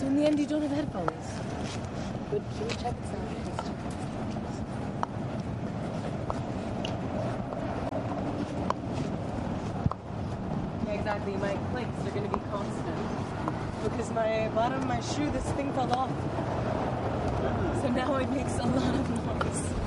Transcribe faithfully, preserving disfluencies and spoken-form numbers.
So in the end, you don't have headphones. But should we check it out? Yeah, exactly. My clicks are going to be constant because my bottom of my shoe, this thing fell off. So now it makes a lot of noise.